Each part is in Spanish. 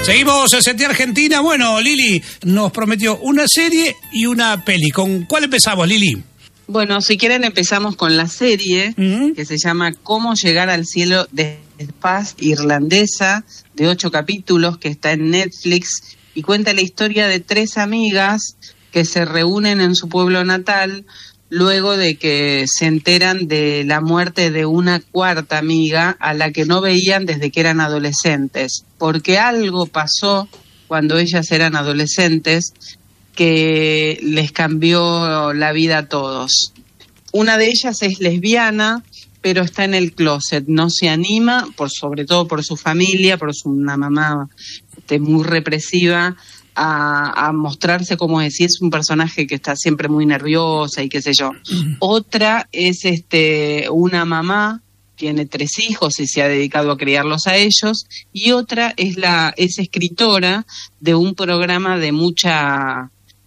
Seguimos en Sentir Argentina. Bueno, Lili nos prometió una serie y una peli. ¿Con cuál empezamos, Lili? Bueno, si quieren empezamos con la serie que se llama Cómo llegar al cielo de paz, irlandesa, de 8 capítulos, que está en Netflix y cuenta la historia de 3 amigas que se reúnen en su pueblo natal luego de que se enteran de la muerte de una cuarta amiga a la que no veían desde que eran adolescentes, porque algo pasó cuando ellas eran adolescentes que les cambió la vida a todos. Una de ellas es lesbiana, pero está en el closet, no se anima, sobre todo por su familia, una mamá muy represiva, a mostrarse como decir, es un personaje que está siempre muy nerviosa y qué sé yo. Otra es una mamá, tiene 3 hijos y se ha dedicado a criarlos a ellos, y otra es escritora de un programa de mucha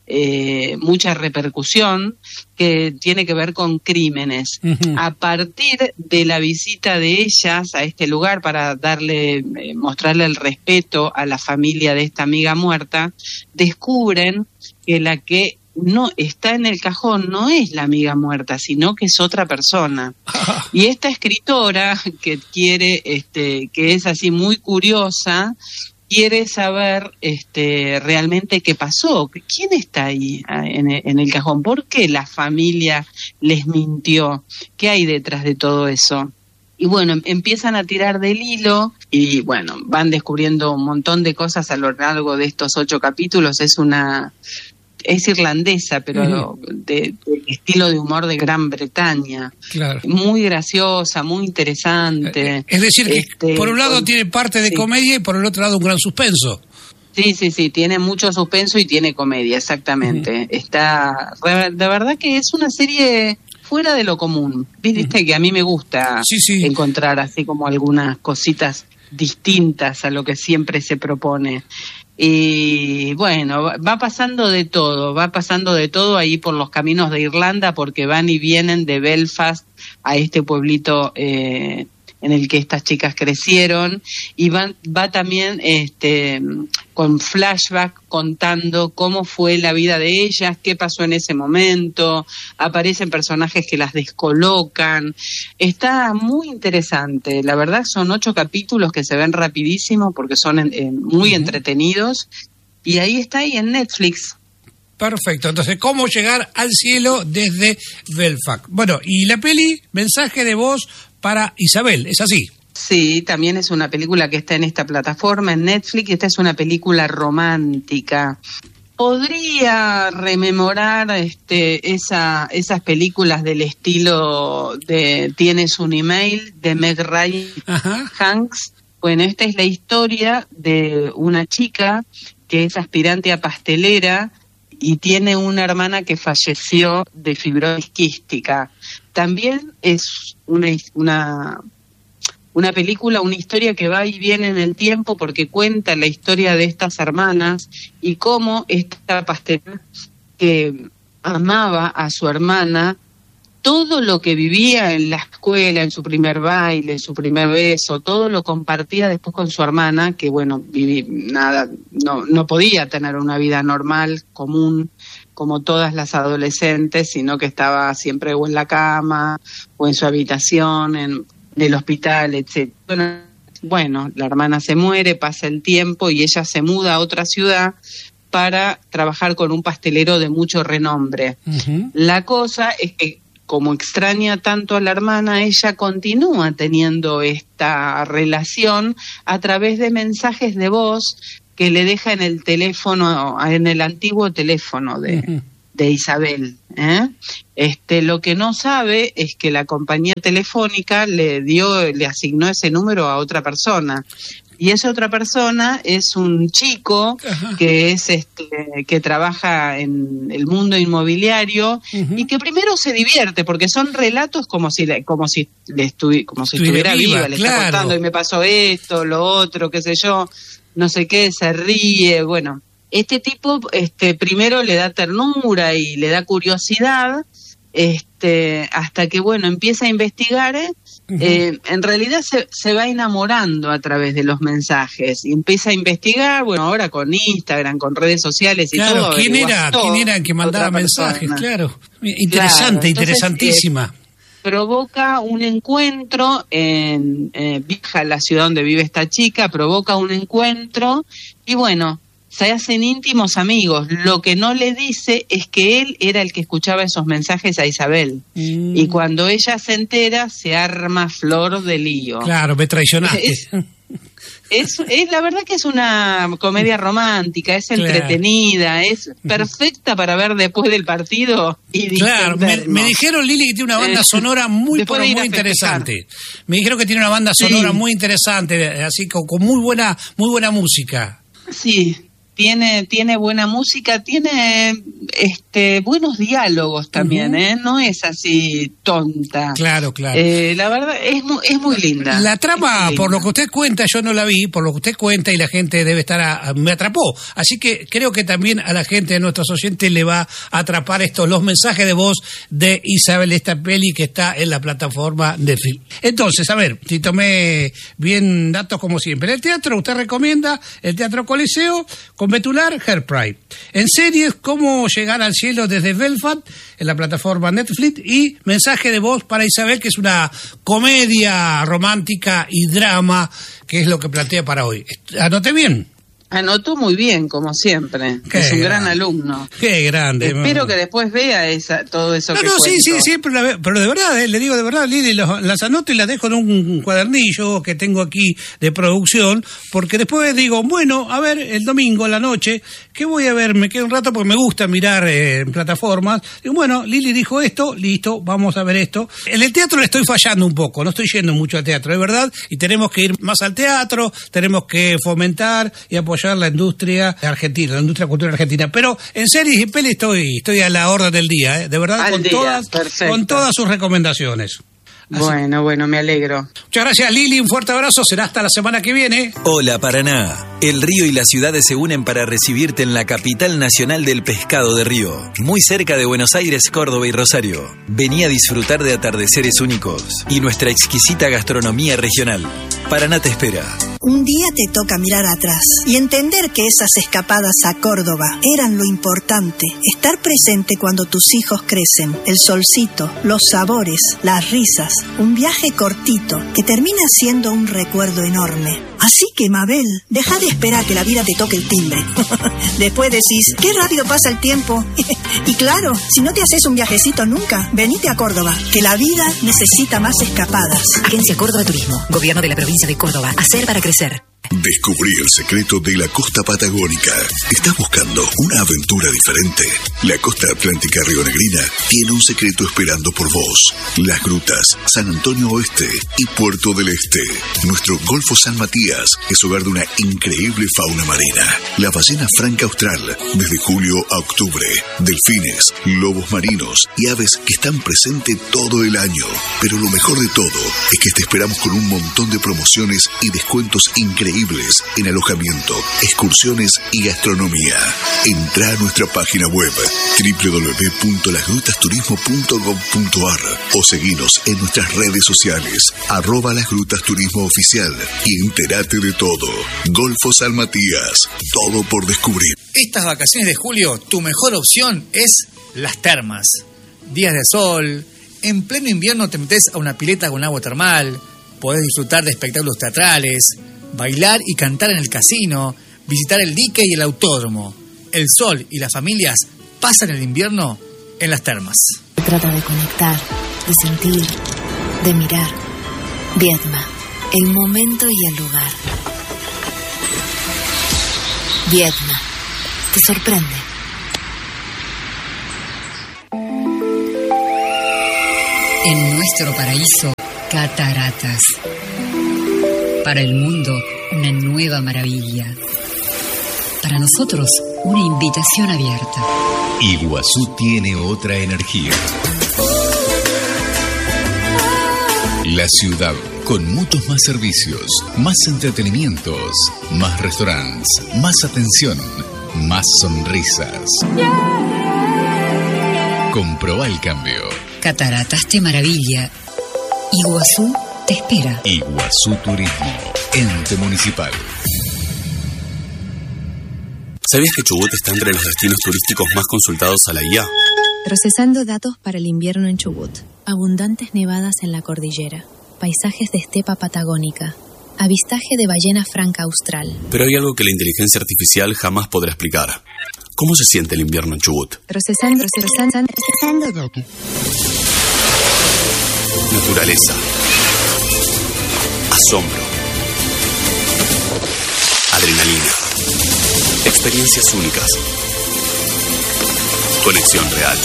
repercusión que tiene que ver con crímenes. A partir de la visita de ellas a este lugar para mostrarle el respeto a la familia de esta amiga muerta, descubren que la que no está en el cajón no es la amiga muerta, sino que es otra persona. Y esta escritora que que es así muy curiosa, quiere saber realmente qué pasó, quién está ahí en el cajón, por qué la familia les mintió, qué hay detrás de todo eso. Y bueno, empiezan a tirar del hilo y bueno, van descubriendo un montón de cosas a lo largo de estos 8 capítulos. Es irlandesa, pero de estilo de humor de Gran Bretaña. Claro. Muy graciosa, muy interesante. Es decir, que por un lado tiene parte de comedia y por el otro lado un gran suspenso. Sí, tiene mucho suspenso y tiene comedia, exactamente. De verdad que es una serie fuera de lo común. Viste que a mí me gusta encontrar así como algunas cositas distintas a lo que siempre se propone. Y bueno, va pasando de todo ahí por los caminos de Irlanda, porque van y vienen de Belfast a este pueblito en el que estas chicas crecieron, y va también con flashback contando cómo fue la vida de ellas, qué pasó en ese momento, aparecen personajes que las descolocan. Está muy interesante, la verdad son 8 capítulos que se ven rapidísimo porque son muy entretenidos, y ahí está ahí en Netflix. Perfecto, entonces, ¿cómo llegar al cielo desde Belfast? Bueno, y la peli, Mensaje de voz para Isabel, ¿es así? Sí, también es una película que está en esta plataforma, en Netflix. Esta es una película romántica. Podría rememorar esas películas del estilo de Tienes un email, de Meg Ryan Hanks. Bueno, esta es la historia de una chica que es aspirante a pastelera y tiene una hermana que falleció de fibrosis quística. También es una película, una historia que va y viene en el tiempo, porque cuenta la historia de estas hermanas y cómo esta pastelera que amaba a su hermana, todo lo que vivía en la escuela, en su primer baile, en su primer beso, todo lo compartía después con su hermana, que bueno, no podía tener una vida normal, común, como todas las adolescentes, sino que estaba siempre o en la cama, o en su habitación, en el hospital, etc. Bueno, la hermana se muere, pasa el tiempo y ella se muda a otra ciudad para trabajar con un pastelero de mucho renombre. La cosa es que, como extraña tanto a la hermana, ella continúa teniendo esta relación a través de mensajes de voz que le deja en el teléfono, en el antiguo teléfono de Isabel. Lo que no sabe es que la compañía telefónica le asignó ese número a otra persona. Y esa otra persona es un chico que es que trabaja en el mundo inmobiliario y que primero se divierte porque son relatos como si estuviera viva, le está contando y me pasó esto, lo otro, qué sé yo, no sé qué, se ríe. Bueno, este tipo primero le da ternura y le da curiosidad, hasta que, bueno, empieza a investigar, en realidad se va enamorando a través de los mensajes y empieza a investigar, bueno, ahora con Instagram, con redes sociales y claro, todo. ¿Quién era el que mandaba mensajes? Claro, interesante, entonces, interesantísima. Provoca un encuentro viaja a la ciudad donde vive esta chica, provoca un encuentro y bueno, se hacen íntimos amigos. Lo que no le dice es que él era el que escuchaba esos mensajes a Isabel. Y cuando ella se entera, se arma flor de lío. Claro, me traicionaste. Es la verdad que es una comedia romántica, es entretenida, es perfecta para ver después del partido y claro, me dijeron, Lili, que tiene una banda sonora muy interesante. Me dijeron que tiene una banda sonora muy interesante, así con muy buena música. Sí. Tiene buena música, tiene buenos diálogos también, no es así tonta. Claro. La verdad es muy linda. La trama, por lo que usted cuenta, yo no la vi, por lo que usted cuenta y la gente debe estar, me atrapó. Así que creo que también a la gente de nuestros oyentes le va a atrapar los mensajes de voz de Isabel, esta peli que está en la plataforma Netflix. Entonces, a ver, si tomé bien datos como siempre. El teatro, usted recomienda el Teatro Coliseo, con Betular, Hairspray. En series, Cómo llegar al cielo desde Belfast, en la plataforma Netflix, y Mensaje de voz para Isabel, que es una comedia romántica y drama, que es lo que plantea para hoy. ¿Anoté bien? Anotó muy bien, como siempre. Es un gran alumno. Qué grande. Espero que después vea todo eso que cuento. Sí, pero de verdad, le digo de verdad, Lili, las anoto y las dejo en un cuadernillo que tengo aquí de producción, porque después digo, bueno, a ver, el domingo a la noche, ¿qué voy a ver? Me quedo un rato porque me gusta mirar en plataformas. Digo, bueno, Lili dijo esto, listo, vamos a ver esto. En el teatro le estoy fallando un poco, no estoy yendo mucho al teatro, es verdad, y tenemos que ir más al teatro, tenemos que fomentar y apoyar la industria argentina, la industria cultural argentina. Pero en series y pelis estoy a la orden del día, de verdad, con todas sus recomendaciones. Así. Bueno, me alegro. Muchas gracias, Lili, un fuerte abrazo, será hasta la semana que viene. Hola, Paraná. El río y las ciudades se unen para recibirte en la capital nacional del pescado de Río, muy cerca de Buenos Aires, Córdoba y Rosario. Vení a disfrutar de atardeceres únicos y nuestra exquisita gastronomía regional. Paraná te espera. Un día te toca mirar atrás y entender que esas escapadas a Córdoba eran lo importante. Estar presente cuando tus hijos crecen, el solcito, los sabores, las risas. Un viaje cortito que termina siendo un recuerdo enorme. Así que, Mabel, deja de esperar que la vida te toque el timbre. Después decís, qué rápido pasa el tiempo. Y claro, si no te haces un viajecito nunca, venite a Córdoba, que la vida necesita más escapadas. Agencia Córdoba Turismo, Gobierno de la Provincia de Córdoba. Hacer para crecer. Descubrí el secreto de la costa patagónica. ¿Estás buscando una aventura diferente? La costa atlántica rionegrina tiene un secreto esperando por vos. Las grutas, San Antonio Oeste y Puerto del Este. Nuestro Golfo San Matías es hogar de una increíble fauna marina. La ballena franca austral, desde julio a octubre. Delfines, lobos marinos y aves que están presentes todo el año. Pero lo mejor de todo es que te esperamos con un montón de promociones y descuentos increíbles en alojamiento, excursiones y gastronomía. Entrá a nuestra página web www.lasgrutasturismo.gov.ar o seguinos en nuestras redes sociales @lasgrutasturismooficial y entérate de todo. Golfo San Matías, todo por descubrir. Estas vacaciones de julio, tu mejor opción es las termas. Días de sol, en pleno invierno te metes a una pileta con agua termal, podés disfrutar de espectáculos teatrales, bailar y cantar en el casino, visitar el dique y el autódromo. El sol y las familias pasan el invierno en las termas. Se trata de conectar, de sentir, de mirar. Viedma, el momento y el lugar. Viedma, te sorprende. En nuestro paraíso, cataratas. Para el mundo, una nueva maravilla. Para nosotros, una invitación abierta. Iguazú tiene otra energía. La ciudad, con muchos más servicios, más entretenimientos, más restaurantes, más atención, más sonrisas. Comprobá el cambio. Cataratas te maravilla. Iguazú te espera. Iguazú Turismo, ente municipal. ¿Sabías que Chubut está entre los destinos turísticos más consultados a la guía? Procesando datos para el invierno en Chubut. Abundantes nevadas en la cordillera. Paisajes de estepa patagónica. Avistaje de ballena franca austral. Pero hay algo que la inteligencia artificial jamás podrá explicar. ¿Cómo se siente el invierno en Chubut? Procesando datos. Naturaleza. Asombro. Adrenalina. Experiencias únicas. Conexión real.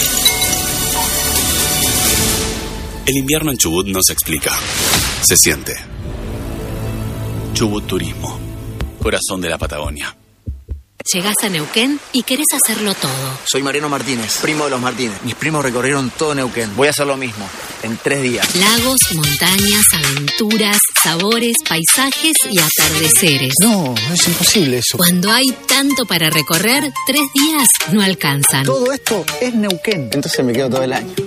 El invierno en Chubut no se explica. Se siente. Chubut Turismo. Corazón de la Patagonia. Llegás a Neuquén y querés hacerlo todo. Soy Mariano Martínez, primo de los Martínez. Mis primos recorrieron todo Neuquén. Voy a hacer lo mismo, en 3 días. Lagos, montañas, aventuras, sabores, paisajes y atardeceres. No, es imposible eso. Cuando hay tanto para recorrer, 3 días no alcanzan. Todo esto es Neuquén. Entonces me quedo todo el año.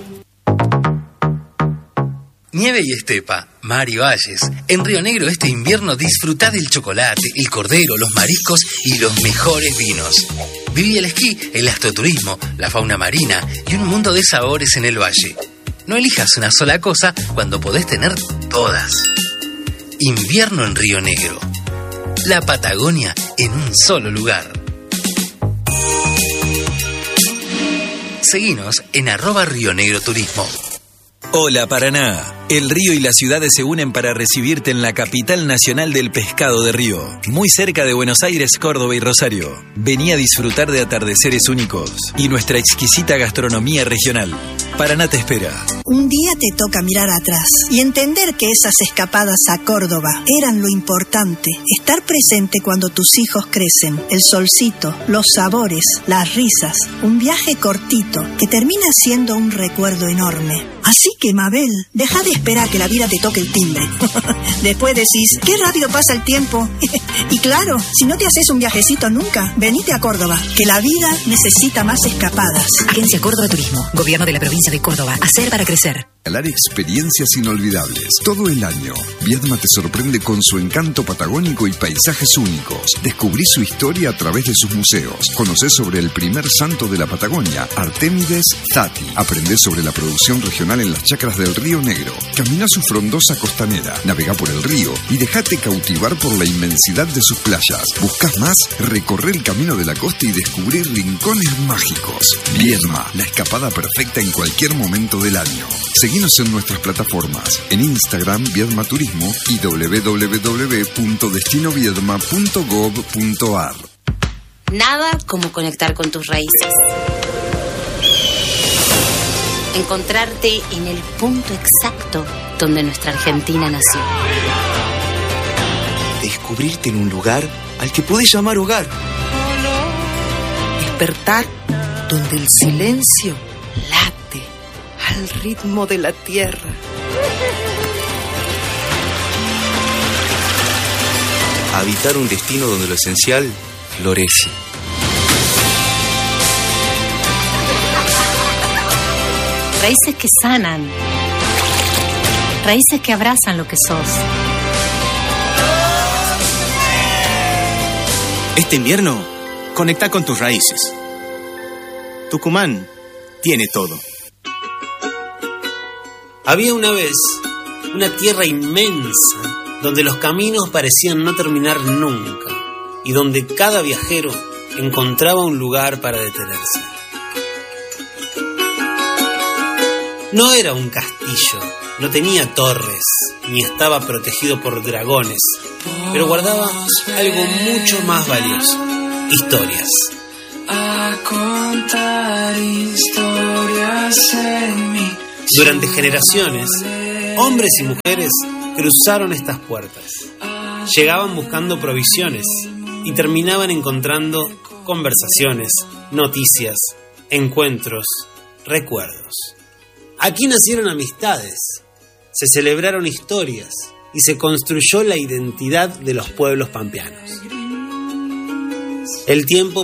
Nieve y estepa, mar y valles. En Río Negro este invierno disfrutá del chocolate, el cordero, los mariscos y los mejores vinos. Viví el esquí, el astroturismo, la fauna marina y un mundo de sabores en el valle. No elijas una sola cosa cuando podés tener todas. Invierno en Río Negro. La Patagonia en un solo lugar. Seguinos en @RioNegroTurismo. Hola Paraná, el río y las ciudades se unen para recibirte en la capital nacional del pescado de Río, muy cerca de Buenos Aires, Córdoba y Rosario. Vení a disfrutar de atardeceres únicos y nuestra exquisita gastronomía regional. Paraná te espera. Un día te toca mirar atrás y entender que esas escapadas a Córdoba eran lo importante. Estar presente cuando tus hijos crecen, el solcito, los sabores, las risas, un viaje cortito que termina siendo un recuerdo enorme. Así que, Mabel, deja de esperar que la vida te toque el timbre. Después decís, qué rápido pasa el tiempo. Y claro, si no te haces un viajecito nunca, venite a Córdoba, que la vida necesita más escapadas. Agencia Córdoba Turismo, Gobierno de la Provincia de Córdoba. Hacer para crecer. Regalar experiencias inolvidables. Todo el año, Viedma te sorprende con su encanto patagónico y paisajes únicos. Descubrí su historia a través de sus museos. Conocé sobre el primer santo de la Patagonia, Artemides Zati. Aprendés sobre la producción regional en las chacras del Río Negro. Camina su frondosa costanera, navega por el río y dejate cautivar por la inmensidad de sus playas. ¿Buscas más? Recorre el camino de la costa y descubrir rincones mágicos. Viedma, la escapada perfecta en cualquier momento del año. Seguinos en nuestras plataformas, en Instagram Viedma Turismo y www.destinoviedma.gov.ar. Nada como conectar con tus raíces. Encontrarte en el punto exacto donde nuestra Argentina nació. Descubrirte en un lugar al que podés llamar hogar. Despertar donde el silencio late al ritmo de la tierra. Habitar un destino donde lo esencial florece. Raíces que sanan. Raíces que abrazan lo que sos. Este invierno, conecta con tus raíces. Tucumán tiene todo. Había una vez una tierra inmensa donde los caminos parecían no terminar nunca y donde cada viajero encontraba un lugar para detenerse. No era un castillo, no tenía torres, ni estaba protegido por dragones, pero guardaba algo mucho más valioso: historias. A contar historias en mí. Durante generaciones, hombres y mujeres cruzaron estas puertas. Llegaban buscando provisiones y terminaban encontrando conversaciones, noticias, encuentros, recuerdos. Aquí nacieron amistades, se celebraron historias y se construyó la identidad de los pueblos pampeanos. El tiempo